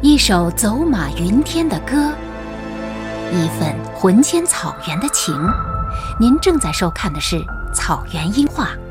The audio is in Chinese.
一首走马云天的歌，一份魂牵草原的情。您正在收看的是《草原音画》。